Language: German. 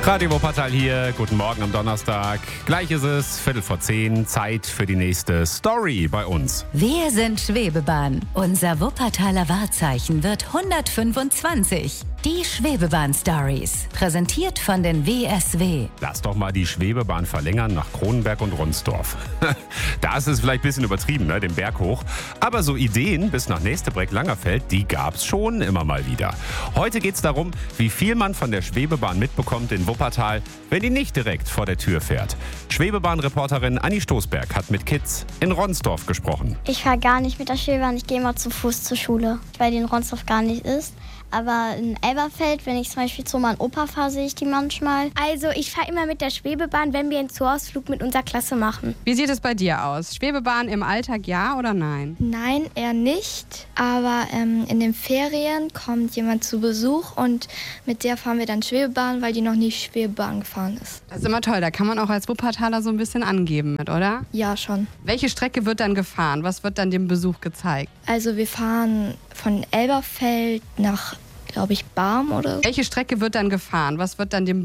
Radio Wuppertal hier, guten Morgen am Donnerstag. Gleich ist es 9:45, Zeit für die nächste Story bei uns. Wir sind Schwebebahn. Unser Wuppertaler Wahrzeichen wird 125. Die Schwebebahn-Stories, präsentiert von den WSW. Lass doch mal die Schwebebahn verlängern nach Kronenberg und Ronsdorf. Da ist es vielleicht ein bisschen übertrieben, ne, den Berg hoch. Aber so Ideen bis nach Nestebrek-Langerfeld, die gab's schon immer mal wieder. Heute geht's darum, wie viel man von der Schwebebahn mitbekommt in Wuppertal, wenn die nicht direkt vor der Tür fährt. Schwebebahn-Reporterin Anni Stoßberg hat mit Kids in Ronsdorf gesprochen. Ich fahre gar nicht mit der Schwebebahn, ich gehe immer zu Fuß zur Schule, weil die in Ronsdorf gar nicht ist. Aber in Elberfeld, wenn ich zum Beispiel zu meinem Opa fahre, sehe ich die manchmal. Also ich fahre immer mit der Schwebebahn, wenn wir einen Zooausflug mit unserer Klasse machen. Wie sieht es bei dir aus? Schwebebahn im Alltag, ja oder nein? Nein, eher nicht. Aber in den Ferien kommt jemand zu Besuch und mit der fahren wir dann Schwebebahn, weil die noch nie Schwebebahn gefahren ist. Das ist immer toll, da kann man auch als Wuppertaler so ein bisschen angeben mit, oder? Ja, schon. Welche Strecke wird dann gefahren? Was wird dann dem Besuch gezeigt? Also wir fahren von Elberfeld nach, glaube ich, Barm oder so. Welche Strecke wird dann gefahren? Was wird dann dem